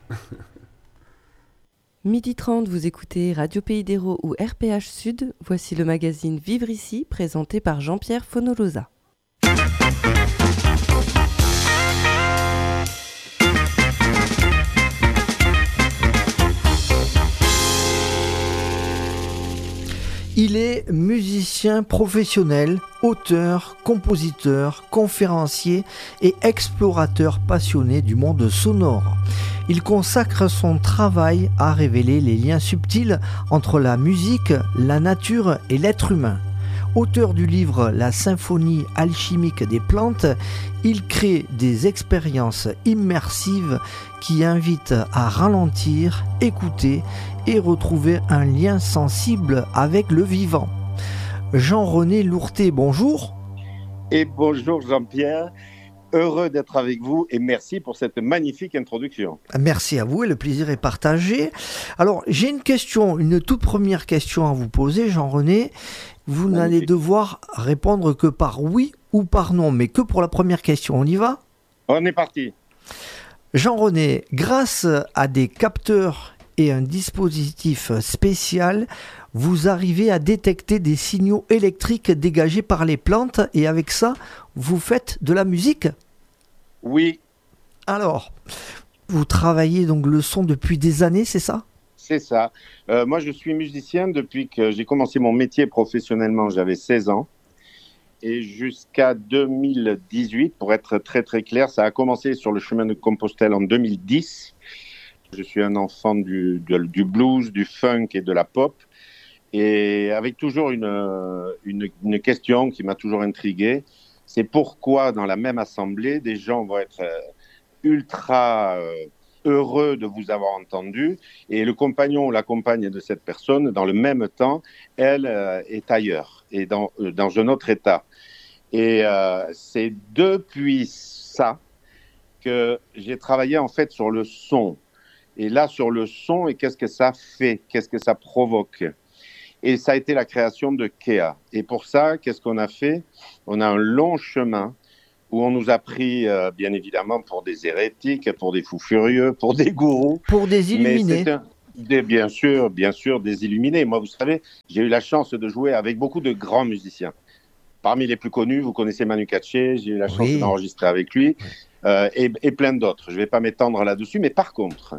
12h30, vous écoutez Radio Pays d'Hérault ou RPH Sud. Voici le magazine Vivre ici, présenté par Jean-Pierre Fonolosa. Il est musicien professionnel, auteur, compositeur, conférencier et explorateur passionné du monde sonore. Il consacre son travail à révéler les liens subtils entre la musique, la nature et l'être humain. Auteur du livre La symphonie alchimique des plantes, il crée des expériences immersives qui invitent à ralentir, écouter et retrouver un lien sensible avec le vivant. Jean-René Lourté, bonjour. Et bonjour Jean-Pierre, heureux d'être avec vous et merci pour cette magnifique introduction. Merci à vous et le plaisir est partagé. Alors j'ai une toute première question à vous poser, Jean-René. Vous n'allez devoir répondre que par oui ou par non, mais que pour la première question. On y va ? On est parti. Jean-René, grâce à des capteurs et un dispositif spécial, vous arrivez à détecter des signaux électriques dégagés par les plantes et avec ça, vous faites de la musique ? Oui. Alors, vous travaillez donc le son depuis des années, c'est ça ? C'est ça. Moi, je suis musicien depuis que j'ai commencé mon métier professionnellement, j'avais 16 ans. Et jusqu'à 2018, pour être très très clair, ça a commencé sur le chemin de Compostelle en 2010. Je suis un enfant du blues, du funk et de la pop. Et avec toujours une question qui m'a toujours intrigué, c'est pourquoi dans la même assemblée, des gens vont être ultra heureux de vous avoir entendu et le compagnon ou la compagne de cette personne, dans le même temps, elle est ailleurs et dans un autre état. Et c'est depuis ça que j'ai travaillé en fait sur le son. Et là, sur le son, et qu'est-ce que ça fait ? Qu'est-ce que ça provoque ? Et ça a été la création de Kea. Et pour ça, qu'est-ce qu'on a fait ? On a un long chemin où on nous a pris, bien évidemment, pour des hérétiques, pour des fous furieux, pour des gourous. Pour des illuminés. Bien sûr, des illuminés. Moi, vous savez, j'ai eu la chance de jouer avec beaucoup de grands musiciens. Parmi les plus connus, vous connaissez Manu Katché, j'ai eu la chance d'enregistrer avec lui, et plein d'autres. Je ne vais pas m'étendre là-dessus, mais par contre,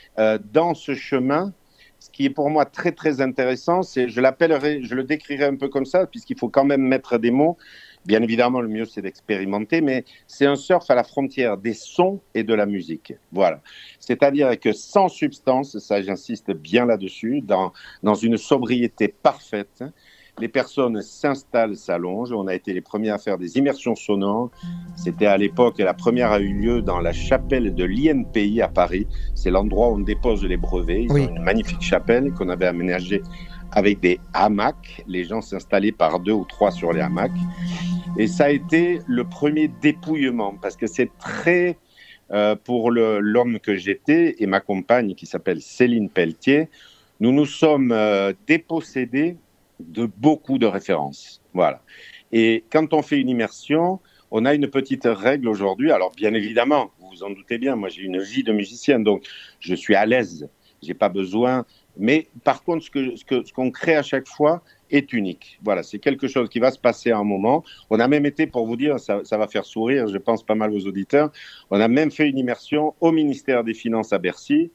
dans ce chemin, ce qui est pour moi très, très intéressant, c'est, je le décrirai un peu comme ça, puisqu'il faut quand même mettre des mots. Bien évidemment, le mieux, c'est d'expérimenter, mais c'est un surf à la frontière des sons et de la musique. Voilà. C'est-à-dire que sans substance, ça j'insiste bien là-dessus, dans une sobriété parfaite, les personnes s'installent, s'allongent. On a été les premiers à faire des immersions sonores. C'était à l'époque, la première a eu lieu dans la chapelle de l'INPI à Paris. C'est l'endroit où on dépose les brevets. Ils ont une magnifique chapelle qu'on avait aménagée avec des hamacs. Les gens s'installaient par 2 ou 3 sur les hamacs. Et ça a été le premier dépouillement parce que c'est très, pour l'homme que j'étais et ma compagne qui s'appelle Céline Pelletier, nous nous sommes dépossédés de beaucoup de références. Voilà. Et quand on fait une immersion, on a une petite règle aujourd'hui. Alors, bien évidemment, vous vous en doutez bien, moi j'ai une vie de musicien, donc je suis à l'aise. J'ai pas besoin. Mais par contre, ce qu'on crée à chaque fois est unique. Voilà, c'est quelque chose qui va se passer à un moment. On a même été, pour vous dire, ça va faire sourire, je pense pas mal aux auditeurs, on a même fait une immersion au ministère des Finances à Bercy.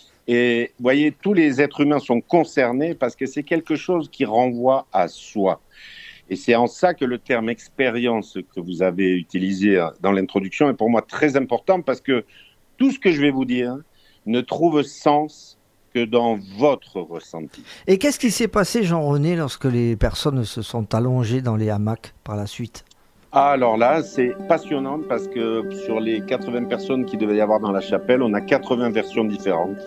Et vous voyez, tous les êtres humains sont concernés parce que c'est quelque chose qui renvoie à soi. Et c'est en ça que le terme expérience que vous avez utilisé dans l'introduction est pour moi très important parce que tout ce que je vais vous dire ne trouve sens que dans votre ressenti. Et qu'est-ce qui s'est passé, Jean-René, lorsque les personnes se sont allongées dans les hamacs par la suite ? Alors là, c'est passionnant parce que sur les 80 personnes qu'il devait y avoir dans la chapelle, on a 80 versions différentes.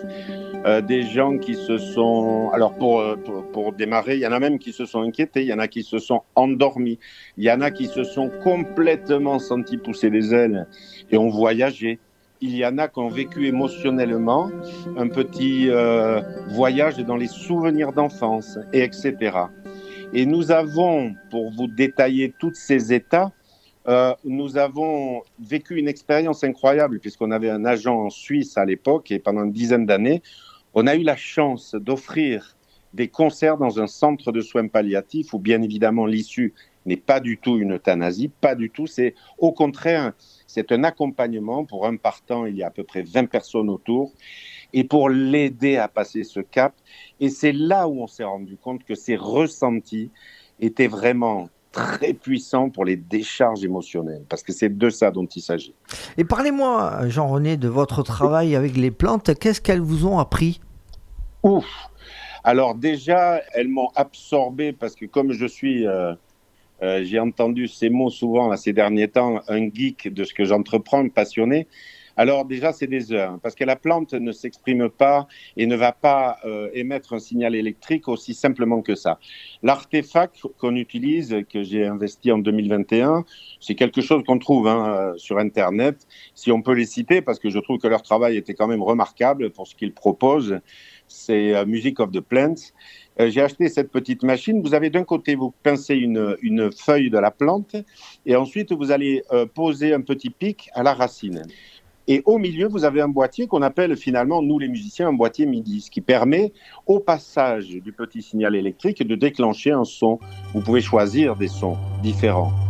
Des gens qui se sont... Alors pour démarrer, il y en a même qui se sont inquiétés, il y en a qui se sont endormis, il y en a qui se sont complètement sentis pousser des ailes et ont voyagé. Il y en a qui ont vécu émotionnellement un petit voyage dans les souvenirs d'enfance, et etc. Et nous avons, pour vous détailler tous ces états, Nous avons vécu une expérience incroyable puisqu'on avait un agent en Suisse à l'époque et pendant une dizaine d'années, on a eu la chance d'offrir des concerts dans un centre de soins palliatifs où bien évidemment l'issue n'est pas du tout une euthanasie, pas du tout. C'est au contraire, c'est un accompagnement pour un partant. Il y a à peu près 20 personnes autour et pour l'aider à passer ce cap. Et c'est là où on s'est rendu compte que ces ressentis étaient vraiment très puissants pour les décharges émotionnelles, parce que c'est de ça dont il s'agit. Et parlez-moi, Jean-René, de votre travail avec les plantes. Qu'est-ce qu'elles vous ont appris ? Ouf. Alors déjà, elles m'ont absorbé parce que comme je suis, j'ai entendu ces mots souvent là, ces derniers temps, un geek de ce que j'entreprends, passionné. Alors déjà, c'est des heures, parce que la plante ne s'exprime pas et ne va pas émettre un signal électrique aussi simplement que ça. L'artefact qu'on utilise, que j'ai investi en 2021, c'est quelque chose qu'on trouve sur Internet, si on peut les citer, parce que je trouve que leur travail était quand même remarquable pour ce qu'ils proposent. C'est Music of the Plants. J'ai acheté cette petite machine. Vous avez d'un côté, vous pincez une feuille de la plante et ensuite, vous allez poser un petit pic à la racine. Et au milieu, vous avez un boîtier qu'on appelle finalement, nous les musiciens, un boîtier MIDI, ce qui permet au passage du petit signal électrique de déclencher un son. Vous pouvez choisir des sons différents.